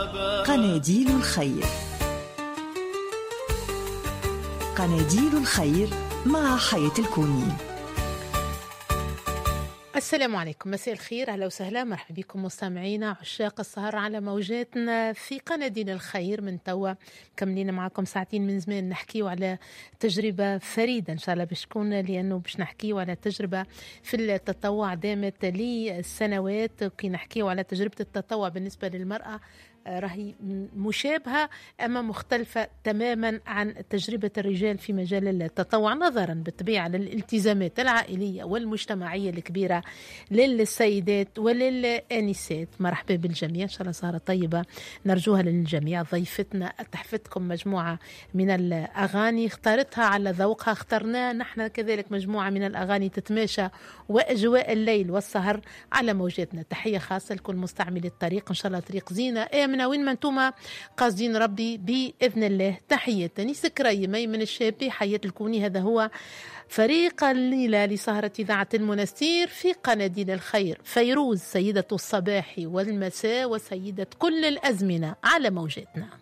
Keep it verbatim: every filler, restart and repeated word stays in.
قناديل الخير. قناديل الخير مع حياة الكوني. السلام عليكم، مساء الخير، أهلا وسهلا، مرحبا بكم مستمعينا عشاق السهر على موجاتنا في قناديل الخير. من توا مكملين معكم ساعتين من زمان نحكيو على تجربة فريدة إن شاء الله باش تكون، لأنه باش نحكيو على تجربة في التطوع دامت لي سنوات. كي نحكيو على تجربة التطوع بالنسبة للمرأة راهي مشابهة أما مختلفة تماما عن تجربة الرجال في مجال التطوع، نظرا بالطبيعة للالتزامات العائلية والمجتمعية الكبيرة للسيدات وللآنسات. مرحبا بالجميع، إن شاء الله سهرة طيبة نرجوها للجميع. ضيفتنا تحفتكم مجموعة من الأغاني اختارتها على ذوقها، اخترنا نحن كذلك مجموعة من الأغاني تتماشى وأجواء الليل والسهر على موجاتنا. تحية خاصة لكل مستعمل الطريق، إن شاء الله طريق زينة من وين ما انتم قاصدين ربي بإذن الله. تحية تاني سكري مي من الشابي حياة الكوني. هذا هو فريق الليلة لسهرة إذاعة المنستير في قناديل الخير. فيروز سيدة الصباح والمساء وسيدة كل الأزمنة على موجاتنا.